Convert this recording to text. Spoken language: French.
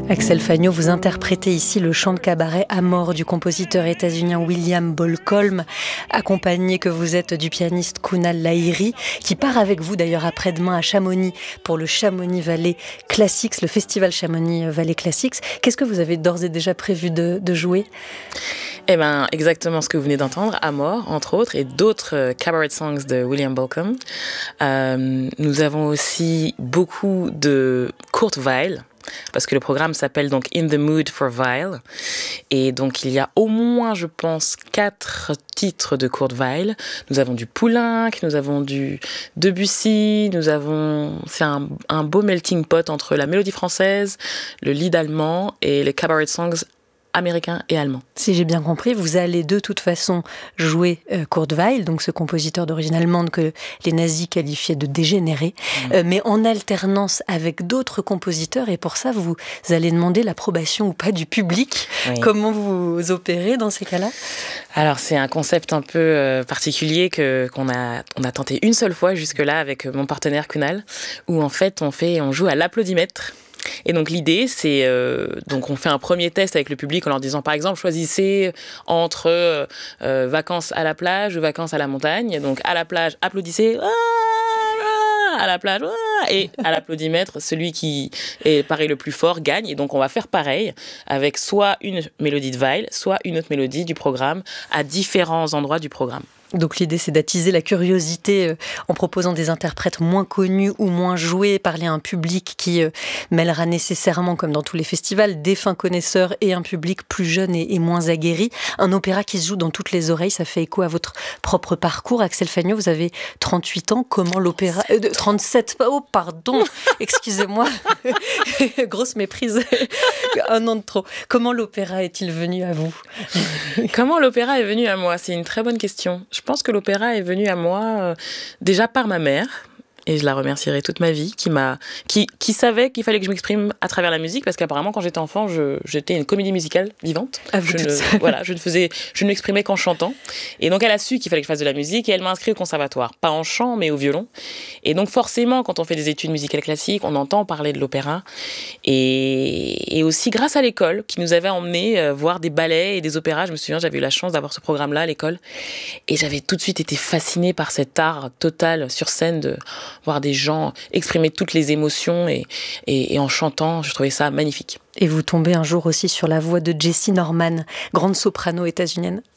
Axel Fagnaud, vous interprétez ici le chant de cabaret Amor du compositeur états-unien William Bolkolm, accompagné que vous êtes du pianiste Kunal Lahiri, qui part avec vous d'ailleurs après-demain à Chamonix pour le Chamonix Valley Classics, le festival Chamonix Valley Classics. Qu'est-ce que vous avez d'ores et déjà prévu de jouer ? Eh bien, exactement ce que vous venez d'entendre, Amor, entre autres, et d'autres cabaret songs de William Bolkolm. Nous avons aussi beaucoup de Kurt Weill, parce que le programme s'appelle donc In the Mood for Weill. Et donc, il y a au moins, je pense, 4 titres de Kurt Weill. Nous avons du Poulenc, nous avons du Debussy, c'est un beau melting pot entre la mélodie française, le lead allemand et les cabaret songs américain et allemand. Si j'ai bien compris, vous allez de toute façon jouer Kurt Weill, donc ce compositeur d'origine allemande que les nazis qualifiaient de dégénéré, mais en alternance avec d'autres compositeurs, et pour ça, vous allez demander l'approbation ou pas du public. Oui. Comment vous opérez dans ces cas-là ? Alors, c'est un concept un peu particulier qu'on a tenté une seule fois jusque-là avec mon partenaire Kunal, où en fait, on joue à l'applaudimètre. Et donc l'idée, c'est donc on fait un premier test avec le public en leur disant, par exemple, choisissez entre vacances à la plage ou vacances à la montagne. Donc à la plage, applaudissez, à la plage, et à l'applaudimètre, celui qui paraît le plus fort gagne. Et donc on va faire pareil avec soit une mélodie de Weill, soit une autre mélodie du programme à différents endroits du programme. Donc l'idée, c'est d'attiser la curiosité en proposant des interprètes moins connus ou moins joués, parler à un public qui mêlera nécessairement, comme dans tous les festivals, des fins connaisseurs et un public plus jeune et moins aguerri. Un opéra qui se joue dans toutes les oreilles, ça fait écho à votre propre parcours. Axel Fagnaud, vous avez 38 ans, comment l'opéra... 37, oh pardon, excusez-moi, grosse méprise, un an de trop. Comment l'opéra est-il venu à vous ? Comment l'opéra est venu à moi ? C'est une très bonne question. Je pense que l'opéra est venu à moi déjà par ma mère, et je la remercierai toute ma vie, qui savait qu'il fallait que je m'exprime à travers la musique, parce qu'apparemment, quand j'étais enfant, j'étais une comédie musicale vivante. Je ne m'exprimais qu'en chantant. Et donc, elle a su qu'il fallait que je fasse de la musique, et elle m'a inscrit au conservatoire. Pas en chant, mais au violon. Et donc, forcément, quand on fait des études musicales classiques, on entend parler de l'opéra. Et aussi grâce à l'école, qui nous avait emmenés voir des ballets et des opéras. Je me souviens, j'avais eu la chance d'avoir ce programme-là à l'école. Et j'avais tout de suite été fascinée par cet art total sur scène de voir des gens exprimer toutes les émotions et en chantant, je trouvais ça magnifique. Et vous tombez un jour aussi sur la voix de Jessie Norman, grande soprano états-unienne.